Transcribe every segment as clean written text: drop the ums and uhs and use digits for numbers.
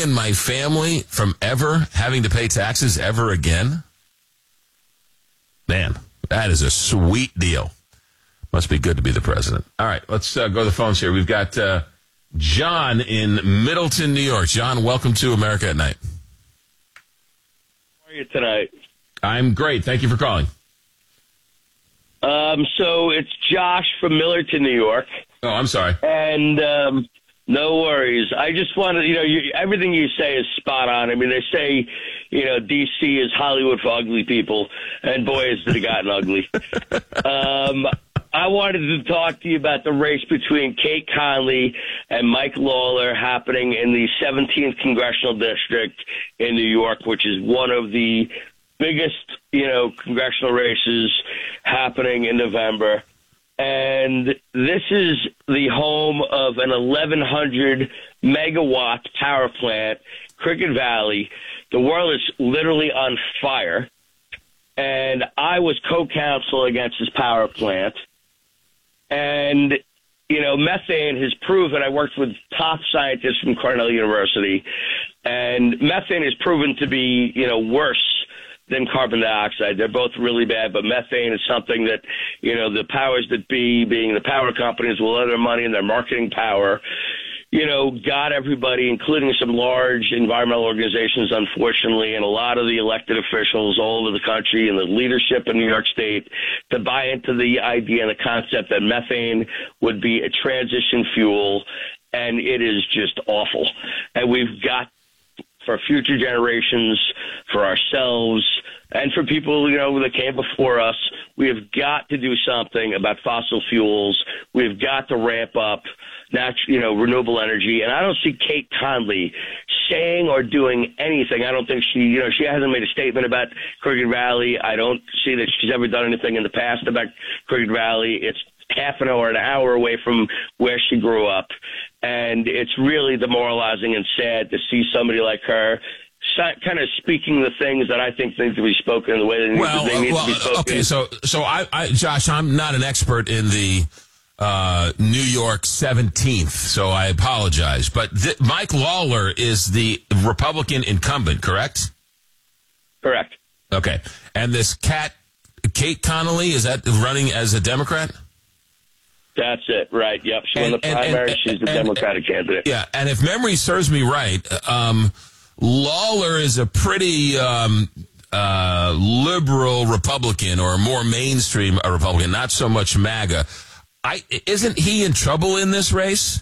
and my family from ever having to pay taxes ever again? Man, that is a sweet deal. Must be good to be the president. All right, let's go to the phones here. We've got John in Middleton, New York. John, welcome to America at Night. How are you tonight? I'm great. Thank you for calling. So it's Josh from Millerton, New York. Oh, I'm sorry. And no worries. I just wanted, everything you say is spot on. I mean, they say, D.C. is Hollywood for ugly people, and boy, has it gotten ugly. I wanted to talk to you about the race between Kate Conley and Mike Lawler happening in the 17th Congressional District in New York, which is one of the biggest, congressional races happening in November. And this is the home of an 1,100 megawatt power plant, Cricket Valley. The world is literally on fire. And I was co-counsel against this power plant. And, methane has proven, I worked with top scientists from Cornell University, and methane has proven to be, worse than carbon dioxide. They're both really bad, but methane is something that, the powers that be, being the power companies with all their money and their marketing power, got everybody, including some large environmental organizations, unfortunately, and a lot of the elected officials all over the country and the leadership in New York State to buy into the idea and the concept that methane would be a transition fuel, and it is just awful. And we've got, for future generations, for ourselves, and for people, that came before us, we have got to do something about fossil fuels. We've got to ramp up renewable energy. And I don't see Kate Conley saying or doing anything. I don't think she hasn't made a statement about Cricket Valley. I don't see that she's ever done anything in the past about Cricket Valley. It's half an hour away from where she grew up. And it's really demoralizing and sad to see somebody like her kind of speaking the things that I think need to be spoken the way they need to be spoken. Okay, so I, Josh, I'm not an expert in the New York 17th, so I apologize. But Mike Lawler is the Republican incumbent, correct? Correct. Okay. And this Kate Conley, is that running as a Democrat? That's it, right. Yep. She won the primary. She's the Democratic candidate. Yeah, and if memory serves me right, Lawler is a pretty liberal Republican, or more mainstream Republican, not so much MAGA. Isn't he in trouble in this race?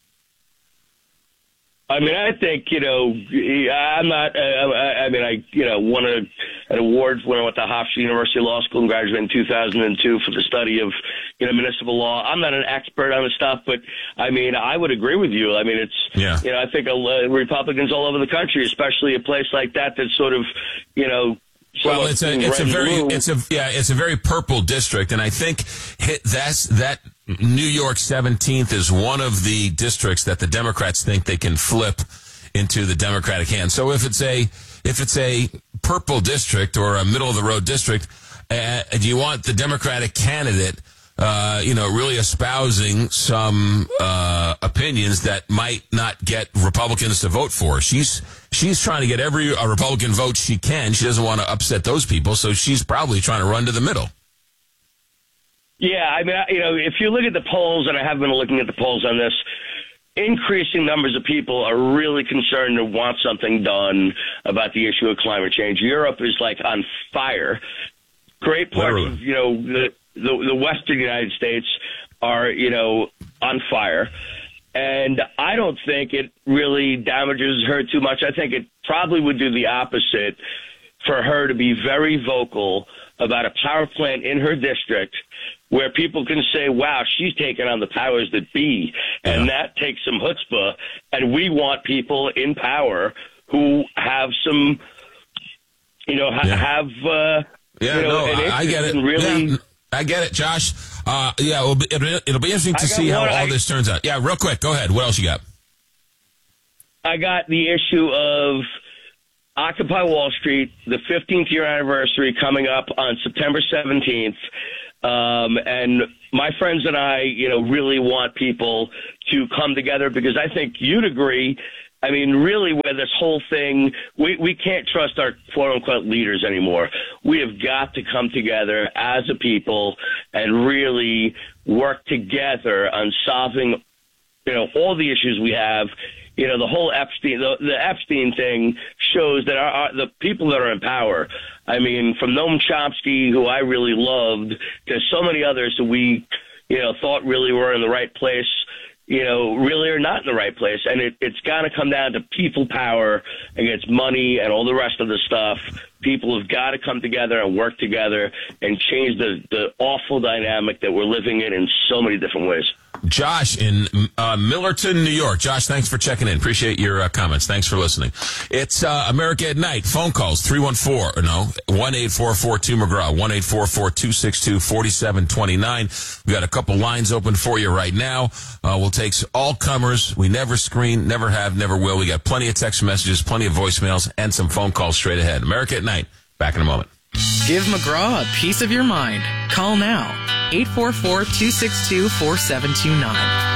I mean, I think, I'm not, I won an award when I went to Hofstra University Law School and graduated in 2002 for the study of, municipal law. I'm not an expert on the stuff, but, I would agree with you. I mean, it's, I think Republicans all over the country, especially a place like that that's sort of, well, it's a very purple district, and I think that New York 17th is one of the districts that the Democrats think they can flip into the Democratic hand. So if it's a purple district or a middle of the road district, do you want the Democratic candidate, really espousing some opinions that might not get Republicans to vote for? She's trying to get every Republican vote she can. She doesn't want to upset those people, so she's probably trying to run to the middle. Yeah, I mean, if you look at the polls, and I have been looking at the polls on this, increasing numbers of people are really concerned and want something done about the issue of climate change. Europe is like on fire. Great parts of, the Western United States are, on fire. And I don't think it really damages her too much. I think it probably would do the opposite for her to be very vocal about a power plant in her district where people can say, wow, she's taking on the powers that be. And that takes some chutzpah. And we want people in power who have some, I get it. Really, I get it, Josh. It'll be interesting to see how all this turns out. Yeah, real quick. Go ahead. What else you got? I got the issue of Occupy Wall Street, the 15th year anniversary coming up on September 17th. And my friends and I, really want people to come together because I think you'd agree I mean, really, where this whole thing, we can't trust our quote-unquote leaders anymore. We have got to come together as a people and really work together on solving, all the issues we have. The whole Epstein, the Epstein thing shows that the people that are in power, I mean, from Noam Chomsky, who I really loved, to so many others who we, thought really were in the right place, really are not in the right place. And it's got to come down to people power against money and all the rest of the stuff. People have got to come together and work together and change the awful dynamic that we're living in so many different ways. Josh in Millerton, New York. Josh, thanks for checking in. Appreciate your comments. Thanks for listening. It's America at Night. Phone calls, 1-844-2-McGraw, 1-844-262-4729. We've got a couple lines open for you right now. We'll take all comers. We never screen, never have, never will. We got plenty of text messages, plenty of voicemails, and some phone calls straight ahead. America at Night. Back in a moment. Give McGraw a piece of your mind. Call now. 844-262-4729.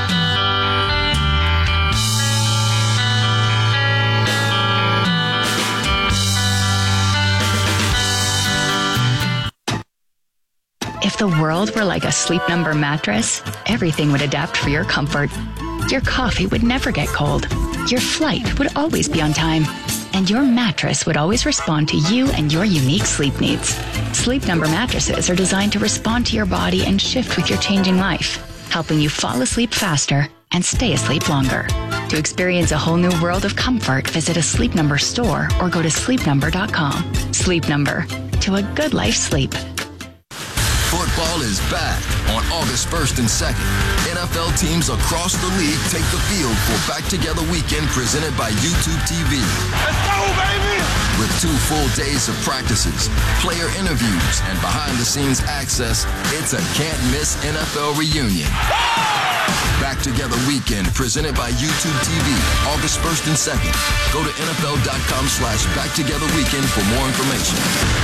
If the world were like a Sleep Number mattress, everything would adapt for your comfort. Your coffee would never get cold. Your flight would always be on time. And your mattress would always respond to you and your unique sleep needs. Sleep Number mattresses are designed to respond to your body and shift with your changing life, helping you fall asleep faster and stay asleep longer. To experience a whole new world of comfort, visit a Sleep Number store or go to sleepnumber.com. Sleep Number. To a good life sleep. Football is back on August 1st and 2nd. NFL teams across the league take the field for Back Together Weekend presented by YouTube TV. Let's go, baby! With 2 full days of practices, player interviews, and behind-the-scenes access, it's a can't-miss NFL reunion. Back Together Weekend presented by YouTube TV, August 1st and 2nd. Go to NFL.com/BackTogetherWeekend for more information.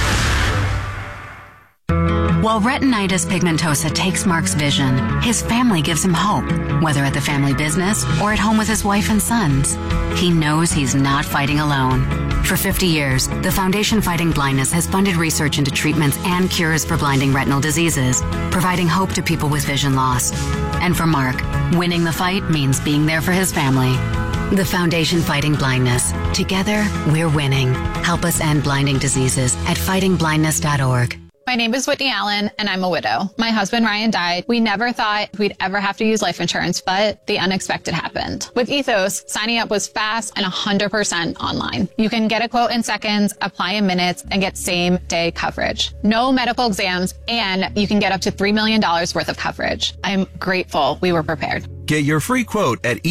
While retinitis pigmentosa takes Mark's vision, his family gives him hope, whether at the family business or at home with his wife and sons. He knows he's not fighting alone. For 50 years, the Foundation Fighting Blindness has funded research into treatments and cures for blinding retinal diseases, providing hope to people with vision loss. And for Mark, winning the fight means being there for his family. The Foundation Fighting Blindness. Together, we're winning. Help us end blinding diseases at fightingblindness.org. My name is Whitney Allen, and I'm a widow. My husband, Ryan, died. We never thought we'd ever have to use life insurance, but the unexpected happened. With Ethos, signing up was fast and 100% online. You can get a quote in seconds, apply in minutes, and get same-day coverage. No medical exams, and you can get up to $3 million worth of coverage. I'm grateful we were prepared. Get your free quote at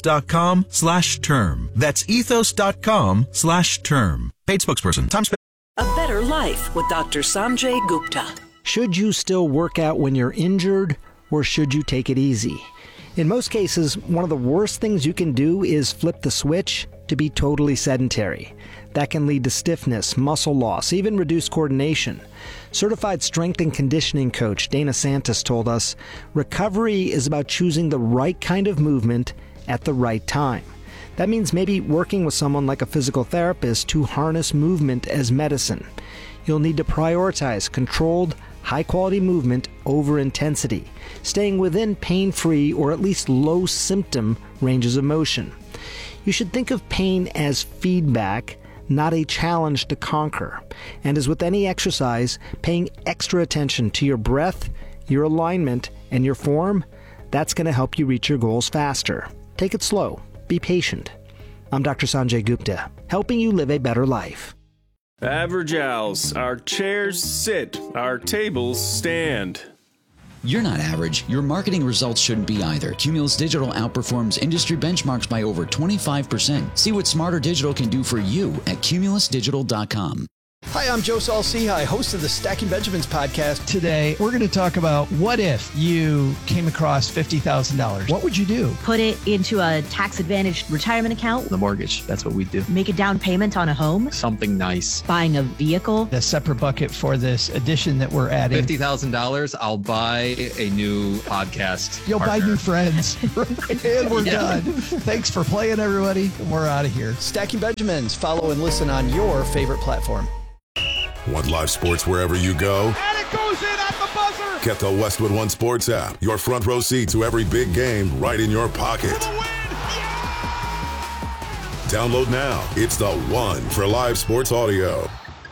ethos.com/term. That's ethos.com/term. Paid spokesperson. Time spent. A Better Life with Dr. Sanjay Gupta. Should you still work out when you're injured, or should you take it easy? In most cases, one of the worst things you can do is flip the switch to be totally sedentary. That can lead to stiffness, muscle loss, even reduced coordination. Certified strength and conditioning coach Dana Santos told us, recovery is about choosing the right kind of movement at the right time. That means maybe working with someone like a physical therapist to harness movement as medicine. You'll need to prioritize controlled, high-quality movement over intensity, staying within pain-free or at least low-symptom ranges of motion. You should think of pain as feedback, not a challenge to conquer. And as with any exercise, paying extra attention to your breath, your alignment, and your form, that's going to help you reach your goals faster. Take it slow. Be patient. I'm Dr. Sanjay Gupta, helping you live a better life. Average Owls. Our chairs sit, our tables stand. You're not average. Your marketing results shouldn't be either. Cumulus Digital outperforms industry benchmarks by over 25%. See what Smarter Digital can do for you at cumulusdigital.com. Hi, I'm Joe Saul-Sehy, host of the Stacking Benjamins podcast. Today, we're going to talk about what if you came across $50,000. What would you do? Put it into a tax-advantaged retirement account. The mortgage, that's what we do. Make a down payment on a home. Something nice. Buying a vehicle. A separate bucket for this addition that we're adding. $50,000, I'll buy a new podcast. You'll buy new friends. And we're done. Thanks for playing, everybody. We're out of here. Stacking Benjamins. Follow and listen on your favorite platform. Want live sports wherever you go? And it goes in at the buzzer! Get the Westwood One Sports app. Your front row seat to every big game right in your pocket. Yeah! Download now. It's the one for live sports audio.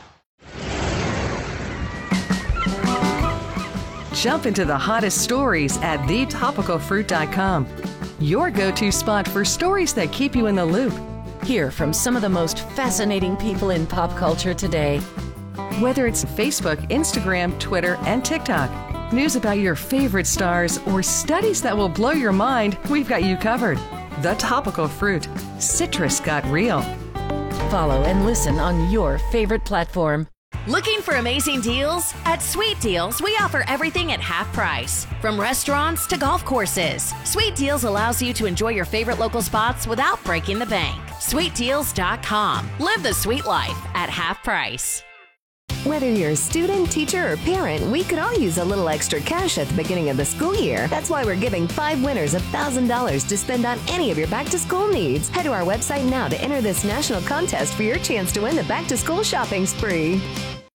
Jump into the hottest stories at thetopicalfruit.com. Your go-to spot for stories that keep you in the loop. Hear from some of the most fascinating people in pop culture today. Whether it's Facebook, Instagram, Twitter, and TikTok, news about your favorite stars, or studies that will blow your mind, we've got you covered. The Topical Fruit. Citrus got real. Follow and listen on your favorite platform. Looking for amazing deals? At Sweet Deals, we offer everything at half price. From restaurants to golf courses, Sweet Deals allows you to enjoy your favorite local spots without breaking the bank. SweetDeals.com. Live the sweet life at half price. Whether you're a student, teacher, or parent, we could all use a little extra cash at the beginning of the school year. That's why we're giving 5 winners $1,000 to spend on any of your back-to-school needs. Head to our website now to enter this national contest for your chance to win the back-to-school shopping spree.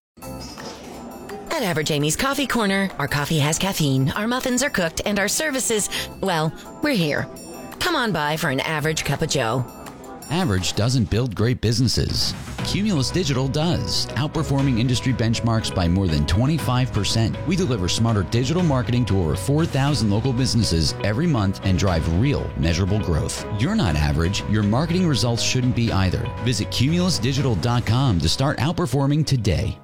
At Average Amy's Coffee Corner, our coffee has caffeine, our muffins are cooked, and our services, well, we're here. Come on by for an average cup of joe. Average doesn't build great businesses. Cumulus Digital does, outperforming industry benchmarks by more than 25%. We deliver smarter digital marketing to over 4,000 local businesses every month and drive real, measurable growth. You're not average. Your marketing results shouldn't be either. Visit cumulusdigital.com to start outperforming today.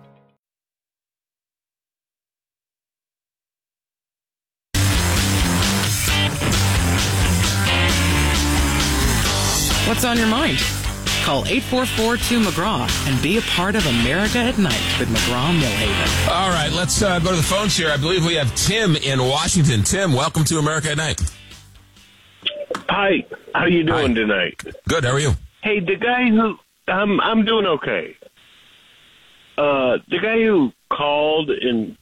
What's on your mind? Call 844-2McGraw and be a part of America at Night with McGraw-Millhaven. All right, let's go to the phones here. I believe we have Tim in Washington. Tim, welcome to America at Night. Hi, how you doing tonight? Good, how are you? Hey, the guy who... I'm doing okay. The guy who called and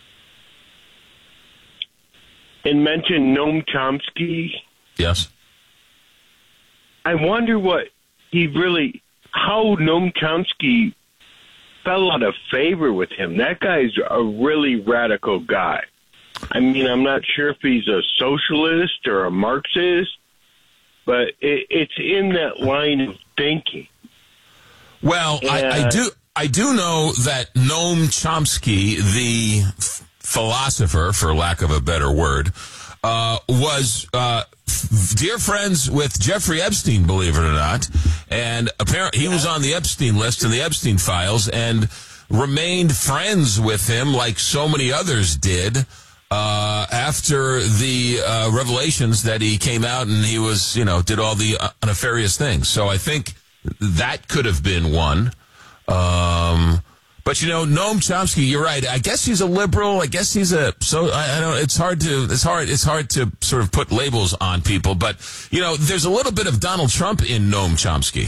mentioned Noam Chomsky... Yes. I wonder how Noam Chomsky fell out of favor with him. That guy's a really radical guy. I mean, I'm not sure if he's a socialist or a Marxist, but it's in that line of thinking. Well, I do know that Noam Chomsky, the philosopher, for lack of a better word, was dear friends with Jeffrey Epstein, believe it or not. And apparently he was on the Epstein list in the Epstein files and remained friends with him like so many others did after the revelations that he came out and he was, did all the nefarious things. So I think that could have been one. But Noam Chomsky, you're right. I guess he's a liberal. I guess he's I don't. It's hard to sort of put labels on people. But there's a little bit of Donald Trump in Noam Chomsky.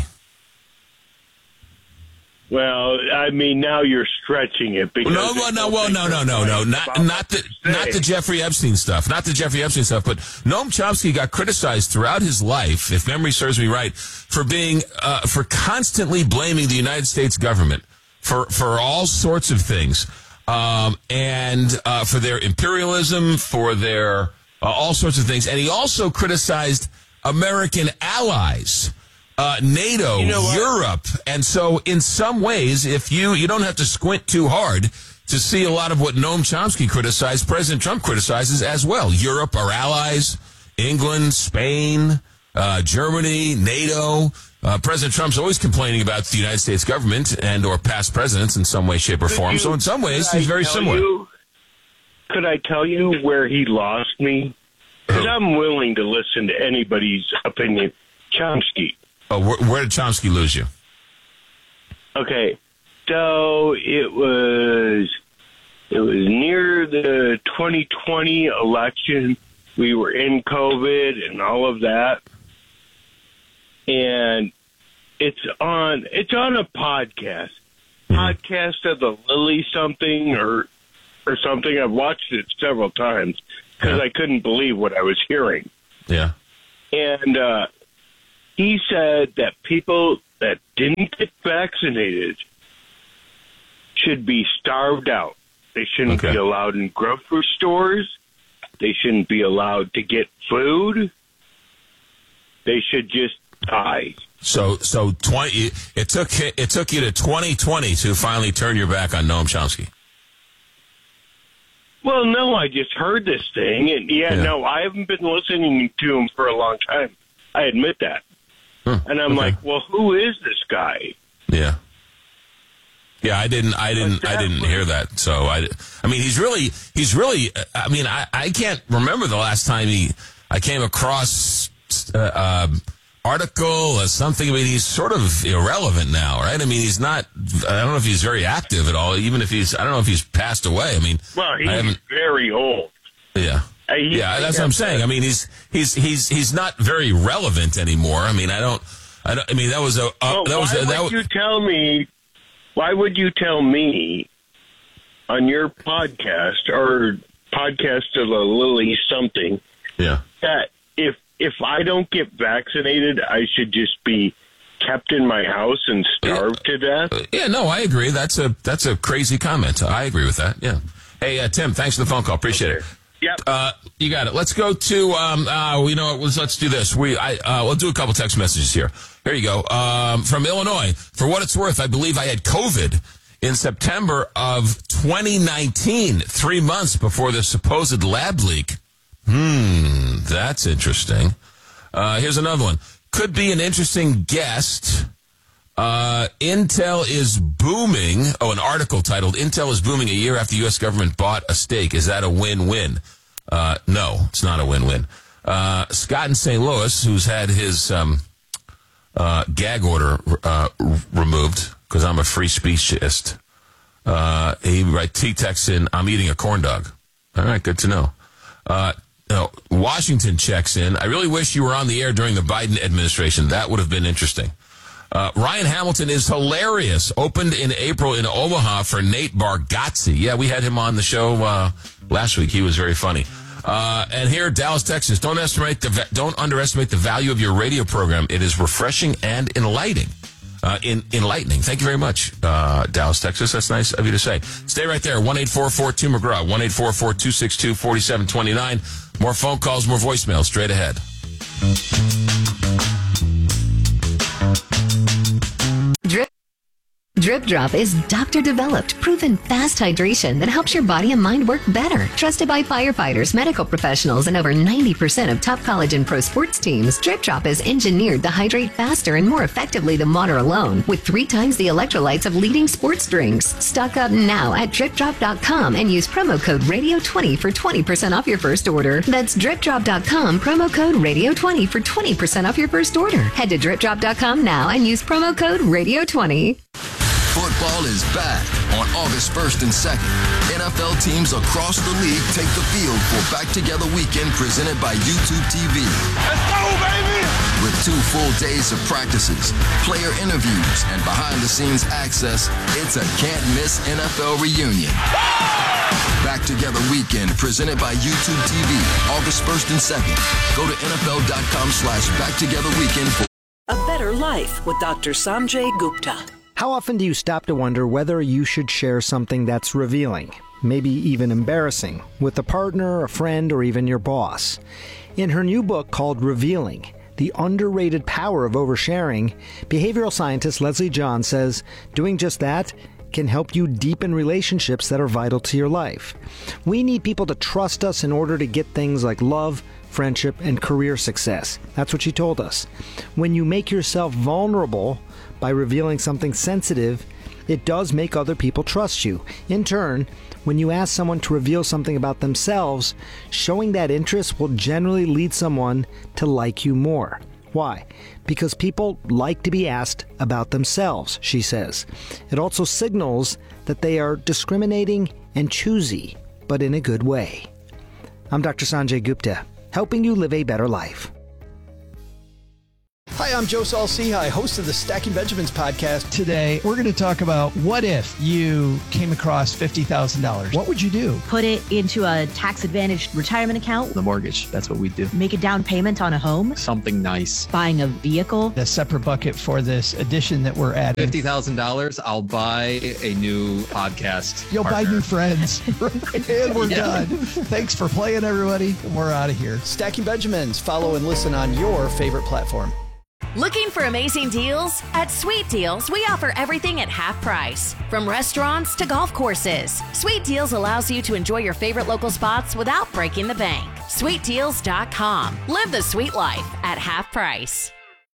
Well, I mean, now you're stretching it. Because no. Not the Jeffrey Epstein stuff. Not the Jeffrey Epstein stuff. But Noam Chomsky got criticized throughout his life, if memory serves me right, for being for constantly blaming the United States government for all sorts of things, and for their imperialism, for their all sorts of things. And he also criticized American allies, NATO, Europe. And so in some ways, if you don't have to squint too hard to see a lot of what Noam Chomsky criticized, President Trump criticizes as well. Europe, our allies, England, Spain, Germany, NATO. President Trump's always complaining about the United States government and or past presidents in some way, shape, or form. So in some ways, he's very similar. Could I tell you where he lost me? Because I'm willing to listen to anybody's opinion. Chomsky. Oh, where did Chomsky lose you? Okay. So it was near the 2020 election. We were in COVID and all of that. And it's on a podcast. Podcast of the Lily something or something. I've watched it several times because I couldn't believe what I was hearing. Yeah. And he said that people that didn't get vaccinated should be starved out. They shouldn't be allowed in grocery stores. They shouldn't be allowed to get food. They should just die. So it took you to 2020 to finally turn your back on Noam Chomsky. Well, no, I just heard this thing, and no, I haven't been listening to him for a long time. I admit that. And I'm like, well, who is this guy? Yeah. Yeah, I didn't hear that. So I mean, he's really, I mean, I can't remember the last time I came across, article or something. I mean, he's sort of irrelevant now, right? I mean, he's not, I don't know if he's very active at all, even if I don't know if he's passed away. I mean, well, he's very old. Yeah. Yeah, that's what I'm saying. I mean, he's not very relevant anymore. I mean, I mean, that was why would you tell me on your podcast or podcast of a Lily something that if I don't get vaccinated, I should just be kept in my house and starved to death? Yeah, no, I agree. That's a crazy comment. I agree with that. Yeah. Hey, Tim, thanks for the phone call. Appreciate it. Yep. You got it. Let's go to, let's do this. We'll do a couple text messages here. Here you go. From Illinois. For what it's worth, I believe I had COVID in September of 2019, 3 months before the supposed lab leak. That's interesting. Here's another one. Could be an interesting guest. Intel is booming. Oh, an article titled, Intel is booming a year after U.S. government bought a stake. Is that a win-win? No, it's not a win-win. Scott in St. Louis, who's had his gag order removed because I'm a free speechist, he texts in, I'm eating a corn dog. All right, good to know. Washington checks in. I really wish you were on the air during the Biden administration. That would have been interesting. Ryan Hamilton is hilarious. Opened in April in Omaha for Nate Bargatze. Yeah, we had him on the show last week. He was very funny. And here, Dallas, Texas. Don't underestimate the value of your radio program. It is refreshing and enlightening. Enlightening. Thank you very much, Dallas, Texas. That's nice of you to say. Stay right there. 1-844-2-McGraw. 1-844-262-4729. More phone calls, more voicemails. Straight ahead. Drip Drop is doctor-developed, proven fast hydration that helps your body and mind work better. Trusted by firefighters, medical professionals, and over 90% of top college and pro sports teams, Drip Drop is engineered to hydrate faster and more effectively than water alone, with 3 times the electrolytes of leading sports drinks. Stock up now at DripDrop.com and use promo code Radio20 for 20% off your first order. That's DripDrop.com, promo code Radio20 for 20% off your first order. Head to DripDrop.com now and use promo code Radio20. Football is back on August 1st and 2nd. NFL teams across the league take the field for Back Together Weekend presented by YouTube TV. Let's go, baby! With 2 full days of practices, player interviews, and behind-the-scenes access, it's a can't-miss NFL reunion. Back Together Weekend presented by YouTube TV, August 1st and 2nd. Go to NFL.com/BackTogetherWeekend for A Better Life with Dr. Sanjay Gupta. How often do you stop to wonder whether you should share something that's revealing, maybe even embarrassing, with a partner, a friend, or even your boss? In her new book called Revealing, The Underrated Power of Oversharing, behavioral scientist Leslie John says doing just that can help you deepen relationships that are vital to your life. We need people to trust us in order to get things like love, friendship, and career success. That's what she told us. When you make yourself vulnerable by revealing something sensitive, it does make other people trust you. In turn, when you ask someone to reveal something about themselves, showing that interest will generally lead someone to like you more. Why? Because people like to be asked about themselves, she says. It also signals that they are discriminating and choosy, but in a good way. I'm Dr. Sanjay Gupta, helping you live a better life. Hi, I'm Joe Saul-Sehy, host of the Stacking Benjamins podcast. Today, we're going to talk about what if you came across $50,000? What would you do? Put it into a tax-advantaged retirement account. The mortgage, that's what we do. Make a down payment on a home. Something nice. Buying a vehicle. A separate bucket for this addition that we're adding. $50,000, I'll buy a new podcast. You'll partner. buy new friends. And we're done. Thanks for playing, everybody. We're out of here. Stacking Benjamins. Follow and listen on your favorite platform. Looking for amazing deals? At Sweet Deals, we offer everything at half price. From restaurants to golf courses, Sweet Deals allows you to enjoy your favorite local spots without breaking the bank. SweetDeals.com. Live the sweet life at half price.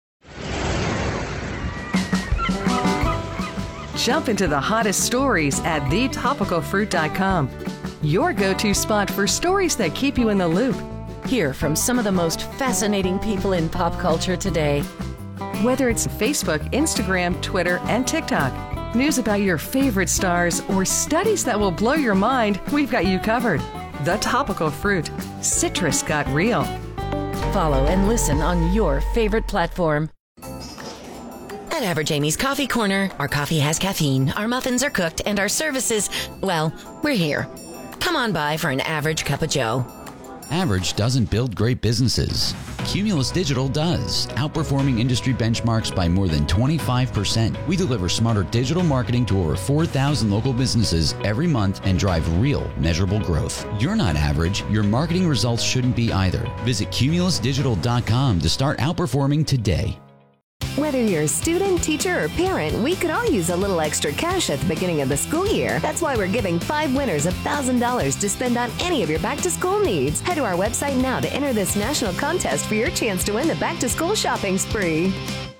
Jump into the hottest stories at thetopicalfruit.com. Your go-to spot for stories that keep you in the loop. Hear from some of the most fascinating people in pop culture today. Whether it's Facebook, Instagram, Twitter, and TikTok, news about your favorite stars, or studies that will blow your mind, we've got you covered. The Topical Fruit. Citrus got real. Follow and listen on your favorite platform. At Average Amy's Coffee Corner, our coffee has caffeine, our muffins are cooked, and our services, well, we're here. Come on by for an average cup of joe. Average doesn't build great businesses. Cumulus Digital does, outperforming industry benchmarks by more than 25%. We deliver smarter digital marketing to over 4,000 local businesses every month and drive real, measurable growth. You're not average. Your marketing results shouldn't be either. Visit cumulusdigital.com to start outperforming today. Whether you're a student, teacher, or parent, we could all use a little extra cash at the beginning of the school year. That's why we're giving 5 winners $1,000 to spend on any of your back-to-school needs. Head to our website now to enter this national contest for your chance to win the back-to-school shopping spree.